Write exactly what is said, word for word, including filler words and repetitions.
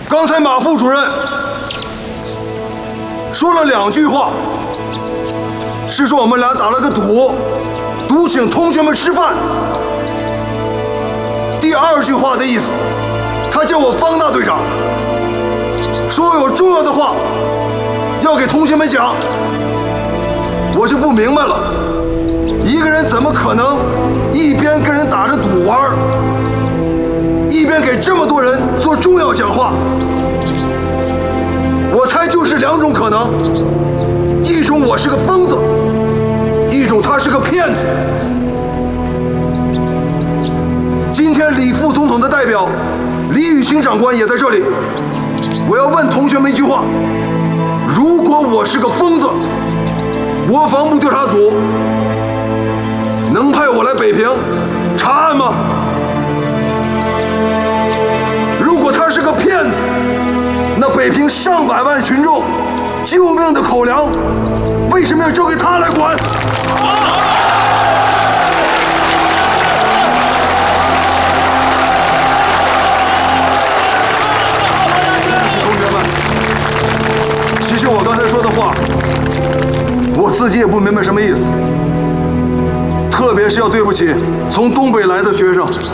刚才马副主任说了两句话，是说我们俩打了个赌，赌请同学们吃饭。第二句话的意思，他叫我方大队长，说我有重要的话要给同学们讲。我就不明白了，一个人怎么可能一边跟人打着赌玩，一边给这么多人做重要讲话？我猜就是两种可能，一种我是个疯子，一种他是个骗子。今天李副总统的代表李雨晴长官也在这里，我要问同学们一句话：如果我是个疯子，国防部调查组能派我来北平查案吗？如果他是个骗子，那北平上百万群众救命的口粮，为什么要交给他来管？同学们，其实我刚才说的话，我自己也不明白什么意思，特别是要对不起从东北来的学生。